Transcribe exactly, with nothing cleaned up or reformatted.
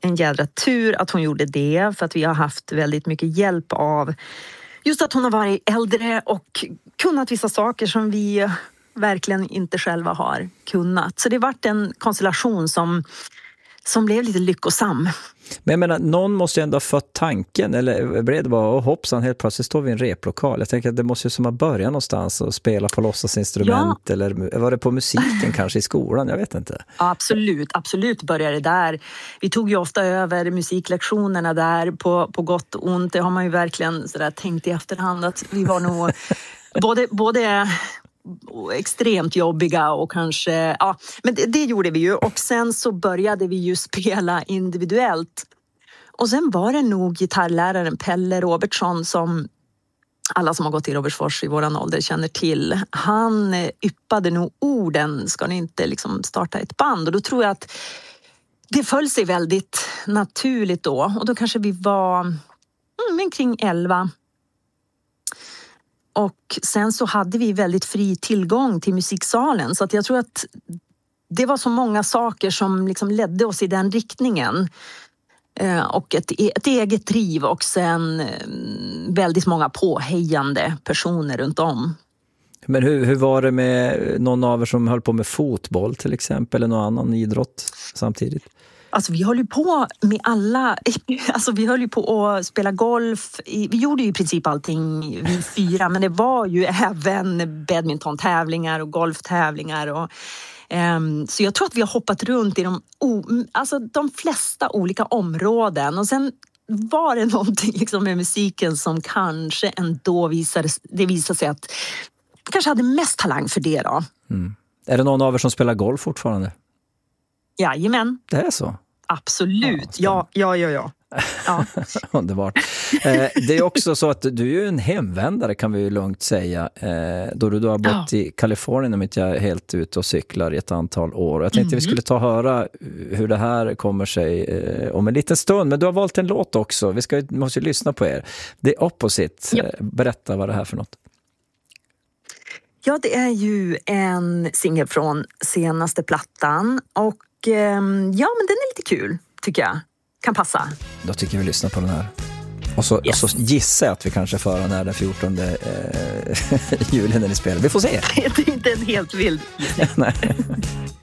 en jädra tur att hon gjorde det, för att vi har haft väldigt mycket hjälp av just att hon har varit äldre och kunnat vissa saker som vi verkligen inte själva har kunnat. Så det har varit en konstellation som, som blev lite lyckosam. Men jag menar, någon måste ju ändå ha fått tanken, eller blev det bara, oh, hoppsan, helt plötsligt står vi i en replokal. Jag tänker att det måste ju som att börja någonstans och spela på låtsasinstrument, ja. Eller var det på musiken kanske i skolan, jag vet inte. Absolut, absolut började det där. Vi tog ju ofta över musiklektionerna där på, på gott och ont. Det har man ju verkligen så där tänkt i efterhand att vi var nog både... både extremt jobbiga och kanske, ja, men det, det gjorde vi ju, och sen så började vi ju spela individuellt, och sen var det nog gitarrläraren Pelle Robertsson, som alla som har gått i Robertsfors i våran ålder känner till. Han yppade nog orden, ska ni inte liksom starta ett band? Och då tror jag att det föll sig väldigt naturligt då, och då kanske vi var mm, kring elva. Och sen så hade vi väldigt fri tillgång till musiksalen, så att jag tror att det var så många saker som liksom ledde oss i den riktningen. Eh, och ett, ett eget driv, och sen eh, väldigt många påhejande personer runt om. Men hur, hur var det med någon av er som höll på med fotboll till exempel, eller någon annan idrott samtidigt? Alltså vi höll ju på med alla, alltså vi höll ju på att spela golf, vi gjorde ju i princip allting vi fyra, men det var ju även badminton-tävlingar och golftävlingar. Och, um, så jag tror att vi har hoppat runt i de, alltså de flesta olika områden, och sen var det någonting liksom med musiken som kanske ändå visade, det visade sig att vi kanske hade mest talang för det då. Mm. Är det någon av er som spelar golf fortfarande? Jajamän. Det är så? Absolut, ja, ja, ja, ja. ja. Underbart. Eh, det är också så att du är ju en hemvändare, kan vi ju lugnt säga. Eh, då du då har bott ja. i Kalifornien, om inte jag är helt ute och cyklar i ett antal år. Jag tänkte mm. vi skulle ta och höra hur det här kommer sig eh, om en liten stund. Men du har valt en låt också. Vi ska, måste ju lyssna på er. Det är Opposite. Ja. Berätta vad det här är för något. Ja, det är ju en singel från senaste plattan, och ja, men den är lite kul, tycker jag. Kan passa. Då tycker vi lyssnar på den här. Och så, yes. och så gissar jag att vi kanske får den här den fjortonde eh, juli när ni spelar. Vi får se. Det är inte en helt vild gissning. Nej.